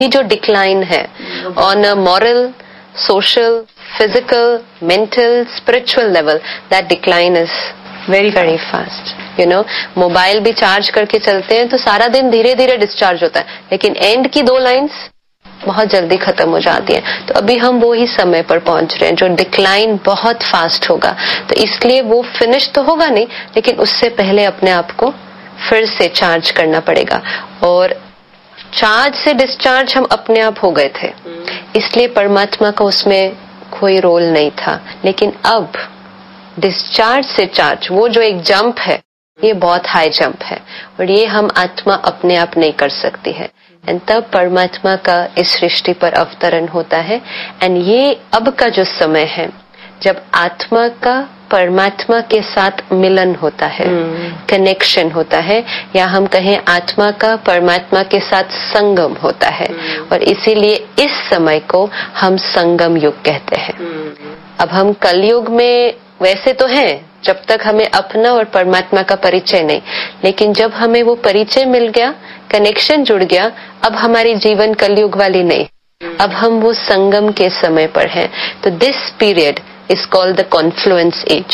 ये जो डिक्लाइन है on a moral, social, physical, mental, spiritual level, that decline is very fast. You know, mobile भी charge करके चलते हैं तो सारा दिन धीरे धीरे डिस्चार्ज होता है, लेकिन एंड की 2 लाइन्स बहुत जल्दी खत्म हो जाती है. तो अभी हम वो ही समय पर पहुंच रहे हैं जो डिक्लाइन बहुत फास्ट होगा. तो इसलिए वो फिनिश तो होगा नहीं, लेकिन उससे पहले अपने आप को फिर से चार्ज करना पड़ेगा. और चार्ज से डिस्चार्ज हम अपने आप हो गए थे, इसलिए परमात्मा का उसमें कोई रोल नहीं था. लेकिन अब डिस्चार्ज से चार्ज, वो जो एक जंप है, ये बहुत हाई जंप है और ये हम आत्मा अपने आप नहीं कर सकती है. एंड तब परमात्मा का इस सृष्टि पर अवतरण होता है. एंड ये अब का जो समय है जब आत्मा का परमात्मा के साथ मिलन होता है, कनेक्शन होता है, या हम कहें आत्मा का परमात्मा के साथ संगम होता है. और इसीलिए इस समय को हम संगम युग कहते हैं. अब हम कलयुग में वैसे तो हैं जब तक हमें अपना और परमात्मा का परिचय नहीं, लेकिन जब हमें वो परिचय मिल गया, कनेक्शन जुड़ गया, अब हमारी जीवन कलयुग वाली नहीं, अब हम वो संगम के समय पर हैं. तो this period is called the Confluence as.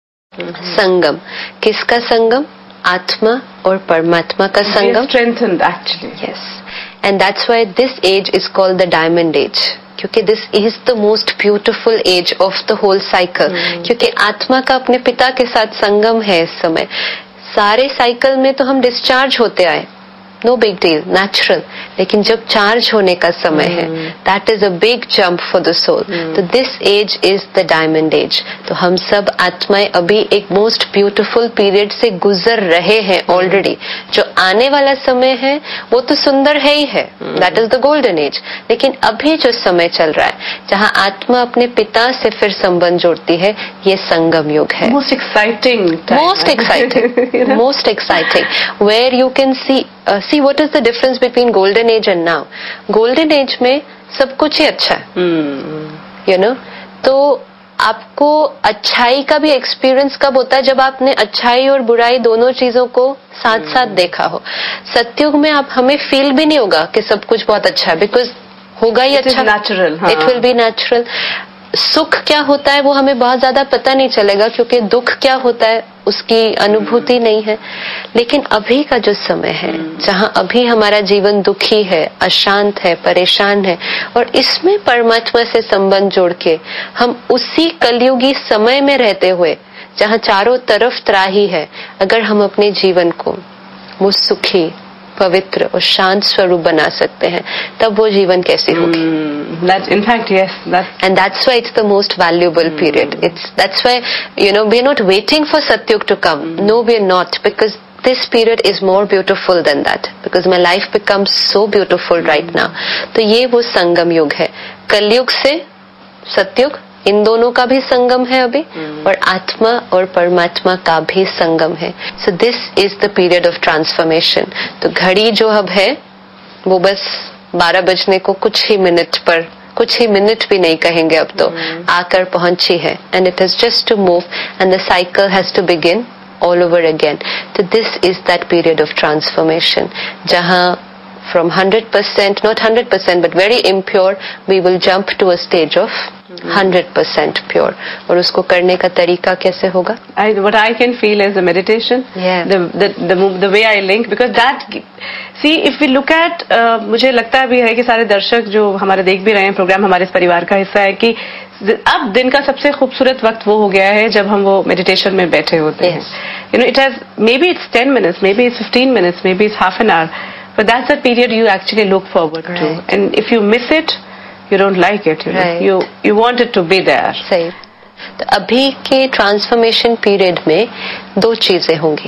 संगम, किसका संगम? आत्मा और परमात्मा का संगम. Strengthened actually. Yes, and that's why this age is called the diamond age. क्योंकि this is the most beautiful as of the whole cycle. क्योंकि आत्मा का अपने पिता के साथ संगम है इस समय. सारे साइकिल में तो हम डिस्चार्ज होते आए, नो बिग डील, नेचुरल. लेकिन जब चार्ज होने का समय है, that is a big jump for the soul. तो this as is the diamond as. तो हम सब आत्माएं अभी एक मोस्ट ब्यूटिफुल पीरियड से गुजर रहे हैं ऑलरेडी. जो आने वाला समय है वो तो सुंदर है ही है, that is the golden age. लेकिन अभी जो समय चल रहा है जहाँ आत्मा अपने पिता से फिर संबंध जोड़ती है, ये संगम युग है. Most exciting, most exciting, where you can see what is the difference between golden age and now. golden age में सब कुछ ही अच्छा है, you know. तो आपको अच्छाई का भी एक्सपीरियंस कब होता है? जब आपने अच्छाई और बुराई दोनों चीजों को साथ साथ देखा हो. सतयुग में आप हमें फील भी नहीं होगा कि सब कुछ बहुत अच्छा है, बिकॉज होगा ही अच्छा, natural. It will be natural. सुख क्या होता है वो हमें बहुत ज्यादा पता नहीं चलेगा, क्योंकि दुख क्या होता है उसकी अनुभूति नहीं है. लेकिन अभी का जो समय है जहाँ अभी हमारा जीवन दुखी है, अशांत है, परेशान है, और इसमें परमात्मा से संबंध जोड़ के हम उसी कलयुगी समय में रहते हुए जहाँ चारों तरफ त्राही है, अगर हम अपने जीवन को वो सुखी, पवित्र और शांत स्वरूप बना सकते हैं, तब वो जीवन कैसी होगी? In fact, yes. And that's why it's the most valuable period. That's why, you know, we're not waiting for Satyug to come. No, we're not, because this period is more beautiful than that. Because my life becomes so beautiful right now. तो ये वो संगम युग है. कलयुग से सतयुग, इन दोनों का भी संगम है अभी, और आत्मा और परमात्मा का भी संगम है. So this is the period of transformation. तो घड़ी जो अब है वो बस 12 बजने को कुछ ही मिनट भी नहीं कहेंगे अब तो, आकर पहुंची है. And it is just to move and the cycle has to begin all over again. तो this is that period of transformation जहां from 100%, not 100%, but very impure, we will jump to a stage of 100% pure. और उसको करने का तरीका कैसे होगा? What I can feel is the meditation, the way I link, because that, see, if we look at, मुझे लगता भी है कि सारे दर्शक जो हमारे देख भी रहे हैं प्रोग्राम, हमारे इस परिवार का हिस्सा है, कि अब दिन का सबसे खूबसूरत वक्त वो हो गया है जब हम वो मेडिटेशन में बैठे होते हैं. You know, it has, maybe it's 10 minutes, maybe it's 15 minutes, maybe it's half an hour. But that's the period you actually look forward to. And if you miss it, you don't like it. You want it to be there. सही. तो अभी के transformation period में 2 चीजें होंगी.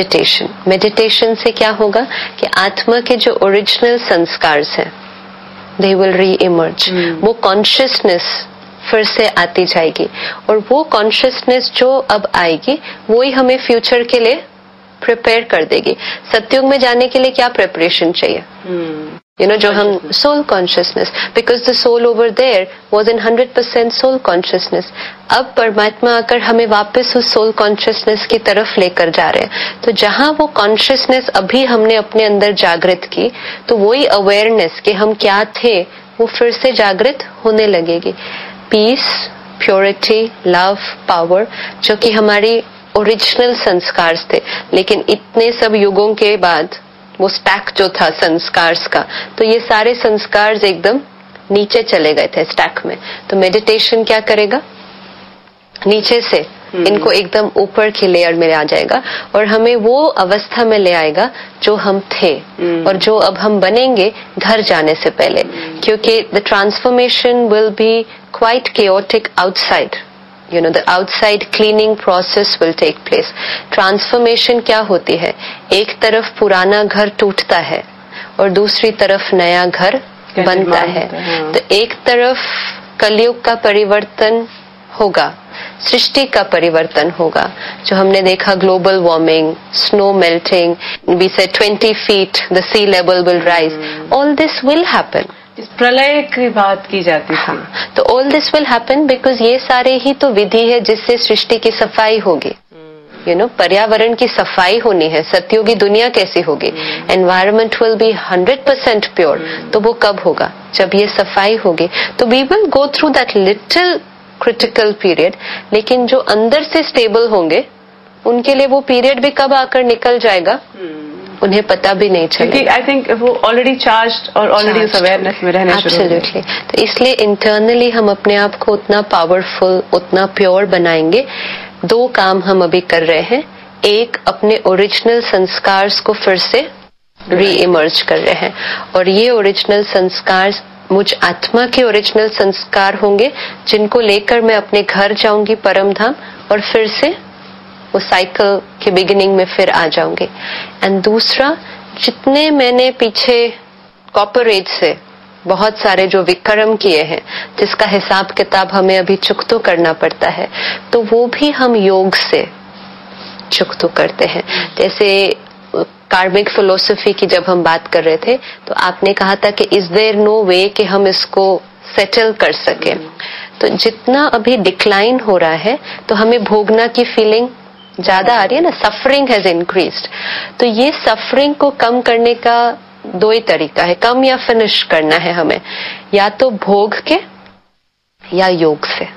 Meditation से क्या होगा कि आत्मा के जो ओरिजिनल संस्कार हैं, they will re-emerge. वो कॉन्शियसनेस फिर से आती जाएगी, और वो कॉन्शियसनेस जो अब आएगी वो ही हमें फ्यूचर के लिए प्रिपेयर कर देगी. सतयुग में जाने के लिए क्या प्रिपरेशन चाहिए? जो हम soul consciousness, because the soul over there was in 100% soul consciousness. अब परमात्मा आकर हमें वापस उस सोल कॉन्शियसनेस की तरफ लेकर जा रहे हैं. तो जहां वो कॉन्शियसनेस अभी हमने अपने अंदर जागृत की, तो वही अवेयरनेस कि हम क्या थे वो फिर से जागृत होने लगेगी. पीस, प्योरिटी, लव, पावर, जो कि हमारी ओरिजिनल संस्कार थे, लेकिन इतने सब युगों के बाद वो स्टैक जो था संस्कार्स का, तो ये सारे संस्कार्स एकदम नीचे चले गए थे स्टैक में. तो मेडिटेशन क्या करेगा, नीचे से इनको एकदम ऊपर की लेयर में आ जाएगा और हमें वो अवस्था में ले आएगा जो हम थे और जो अब हम बनेंगे घर जाने से पहले. क्योंकि the transformation will be quite chaotic outside. The outside cleaning process will take place. Transformation क्या होती है, एक तरफ पुराना घर टूटता है और दूसरी तरफ नया घर बनता है. तो एक तरफ कलयुग का परिवर्तन होगा, सृष्टि का परिवर्तन होगा, जो हमने देखा global warming, snow melting, we said 20 feet the C level will rise. All this will happen. इस प्रलय की बात की जाती है. हाँ, तो all this will happen because ये सारे ही तो विधि है जिससे सृष्टि की सफाई होगी. पर्यावरण की सफाई होनी है. सत्युगी दुनिया कैसी होगी, एनवायरमेंट विल बी 100% प्योर. तो वो कब होगा, जब ये सफाई होगी. तो we will go through that little critical period, लेकिन जो अंदर से स्टेबल होंगे उनके लिए वो पीरियड भी कब आकर निकल जाएगा उन्हें पता भी नहीं चलेगा. आई थिंक वो ऑलरेडी चार्ज्ड और ऑलरेडी उस अवेयरनेस में रहने शुरू. एब्सोल्युटली. तो इसलिए इंटरनली हम अपने आप को उतना पावरफुल, उतना प्योर बनाएंगे. दो काम हम अभी कर रहे हैं. एक, अपने ओरिजिनल संस्कार को फिर से री इमर्ज कर रहे हैं और ये ओरिजिनल संस्कार मुझ आत्मा के ओरिजिनल संस्कार होंगे जिनको लेकर मैं अपने घर जाऊंगी परम धाम और फिर से वो साइकिल के बिगिनिंग में फिर आ जाऊंगी. एंड दूसरा, जितने मैंने पीछे कॉपर एज से बहुत सारे जो विक्रम किए हैं जिसका हिसाब किताब हमें अभी चुकतो करना पड़ता है, तो वो भी हम योग से चुकतो करते हैं. जैसे कार्मिक फिलोसफी की जब हम बात कर रहे थे तो आपने कहा था कि इज देयर नो वे कि हम इसको सेटल कर सके. तो जितना अभी डिक्लाइन हो रहा है तो हमें भोगना की फीलिंग ज्यादा आ रही है ना, सफरिंग हैज इंक्रीज्ड. तो ये सफरिंग को कम करने का दो ही तरीका है, कम या फिनिश करना है हमें, या तो भोग के या योग से.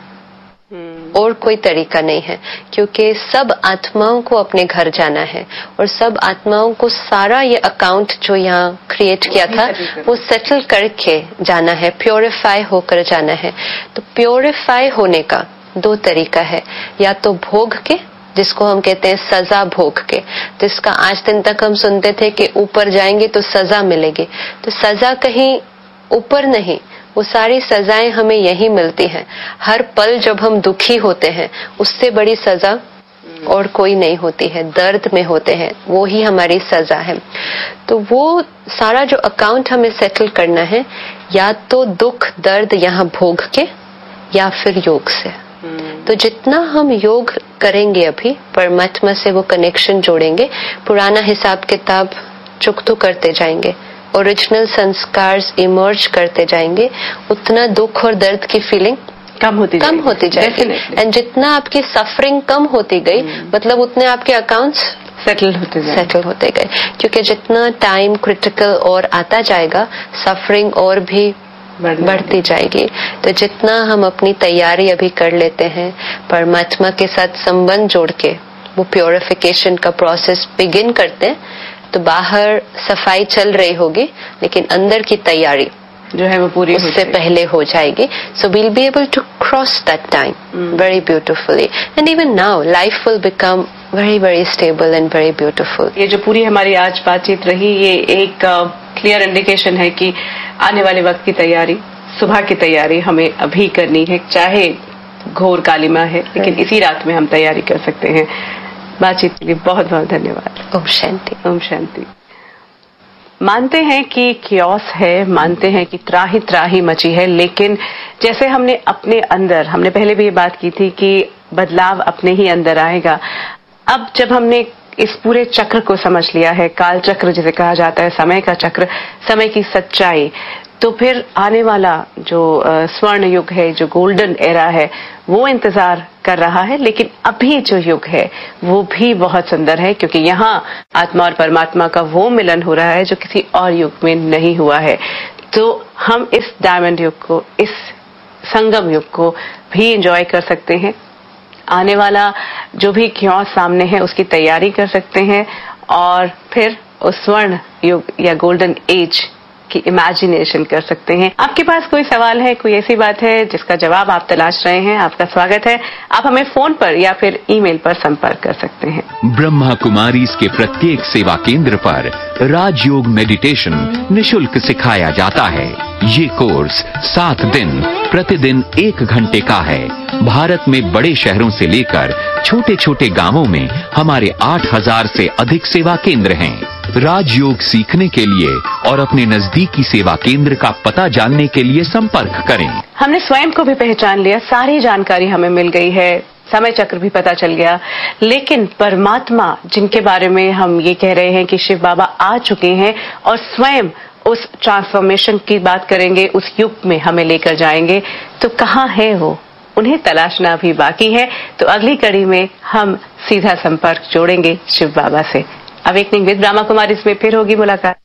और कोई तरीका नहीं है, क्योंकि सब आत्माओं को अपने घर जाना है और सब आत्माओं को सारा ये अकाउंट जो यहाँ क्रिएट किया था वो सेटल करके जाना है, प्योरीफाई होकर जाना है. तो प्योरीफाई होने का दो तरीका है, या तो भोग के, जिसको हम कहते हैं सजा भोग के, जिसका आज दिन तक हम सुनते थे कि ऊपर जाएंगे तो सजा मिलेगी. तो सजा कहीं ऊपर नहीं, वो सारी सजाएं हमें यही मिलती हैं. हर पल जब हम दुखी होते हैं उससे बड़ी सजा और कोई नहीं होती है. दर्द में होते हैं, वो ही हमारी सजा है. तो वो सारा जो अकाउंट हमें सेटल करना है, या तो दुख दर्द यहाँ भोग के या फिर योग से. तो जितना हम योग करेंगे अभी, परमात्मा से वो कनेक्शन जोड़ेंगे, पुराना हिसाब किताब चुकतो करते जाएंगे, ओरिजिनल संस्कार इमर्ज करते जाएंगे, उतना दुख और दर्द की फीलिंग कम होती जाएगी. एंड जितना आपकी सफरिंग कम होती गई, मतलब उतने आपके अकाउंट्स सेटल होते गए. क्योंकि जितना टाइम क्रिटिकल और आता जाएगा, सफरिंग और भी बढ़ती जाएगी. तो जितना हम अपनी तैयारी अभी कर लेते हैं, परमात्मा के साथ संबंध जोड़ के वो प्योरिफिकेशन का प्रोसेस बिगिन करते हैं, तो बाहर सफाई चल रही होगी लेकिन अंदर की तैयारी जो है वो पूरी उससे पहले हो जाएगी. So we'll be able to cross that time very beautifully. And even now life will become very very stable and very beautiful. ये जो पूरी हमारी आज बातचीत रही, ये एक क्लियर इंडिकेशन है कि आने वाले वक्त की तैयारी, सुबह की तैयारी हमें अभी करनी है. चाहे घोर कालिमा है, लेकिन इसी रात में हम तैयारी कर सकते हैं. बातचीत के लिए बहुत बहुत धन्यवाद. ओम शांति. ओम शांति. मानते हैं कि क्योस है, मानते हैं कि त्राही मची है, लेकिन जैसे हमने अपने अंदर, हमने पहले भी ये बात की थी कि बदलाव अपने ही अंदर आएगा. अब जब हमने इस पूरे चक्र को समझ लिया है, काल चक्र जिसे कहा जाता है, समय का चक्र, समय की सच्चाई, तो फिर आने वाला जो स्वर्ण युग है, जो गोल्डन एरा है, वो इंतजार कर रहा है। लेकिन अभी जो युग है वो भी बहुत सुंदर है, क्योंकि यहाँ आत्मा और परमात्मा का वो मिलन हो रहा है जो किसी और युग में नहीं हुआ है। तो हम इस डायमंड युग को, इस संगम युग को भी एंजॉय कर सकते हैं। आने वाला जो भी क्यों सामने है उसकी तैयारी कर सकते हैं, और फिर उस स्वर्ण युग या गोल्डन एज की इमेजिनेशन कर सकते हैं। आपके पास कोई सवाल है, कोई ऐसी बात है जिसका जवाब आप तलाश रहे हैं, आपका स्वागत है। आप हमें फोन पर या फिर ईमेल पर संपर्क कर सकते हैं। ब्रह्मा कुमारीज के प्रत्येक सेवा केंद्र पर राजयोग मेडिटेशन निशुल्क सिखाया जाता है। ये कोर्स 7 दिन प्रतिदिन 1 घंटे का है। भारत में बड़े शहरों से लेकर छोटे छोटे गांवों में हमारे 8000 से अधिक सेवा केंद्र हैं। राजयोग सीखने के लिए और अपने नजदीकी सेवा केंद्र का पता जानने के लिए संपर्क करें। हमने स्वयं को भी पहचान लिया, सारी जानकारी हमें मिल गई है, समय चक्र भी पता चल गया, लेकिन परमात्मा जिनके बारे में हम ये कह रहे हैं कि शिव बाबा आ चुके हैं और स्वयं उस ट्रांसफॉर्मेशन की बात करेंगे, उस युग में हमें लेकर जाएंगे, तो कहाँ है वो? उन्हें तलाशना भी बाकी है। तो अगली कड़ी में हम सीधा संपर्क जोड़ेंगे शिव बाबा से। अवेकनिंग विद ब्रह्मा कुमारी, इसमें फिर होगी मुलाकात।